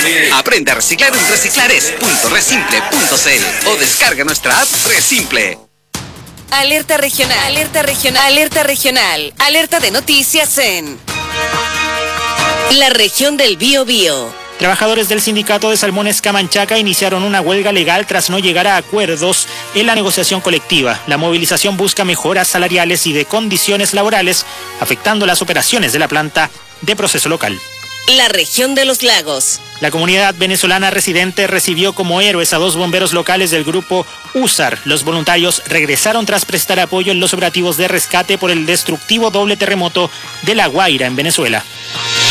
Aprende a reciclar en reciclares.resimple.cl o descarga nuestra app Resimple. Alerta regional, alerta regional, alerta regional, alerta de noticias en la región del Biobío. Trabajadores del sindicato de Salmones Camanchaca iniciaron una huelga legal tras no llegar a acuerdos en la negociación colectiva. La movilización busca mejoras salariales y de condiciones laborales, afectando las operaciones de la planta de proceso local. La región de los lagos. La comunidad venezolana residente recibió como héroes a 2 bomberos locales del grupo USAR. Los voluntarios regresaron tras prestar apoyo en los operativos de rescate por el destructivo doble terremoto de La Guaira en Venezuela.